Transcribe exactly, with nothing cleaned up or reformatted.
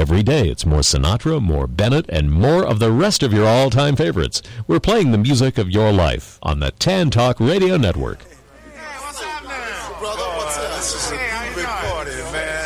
Every day it's more Sinatra, more Bennett, and more of the rest of your all-time favorites. We're playing the music of your life on the Tan Talk Radio Network. Hey, what's up now? Brother, what's up? This is a big party, man.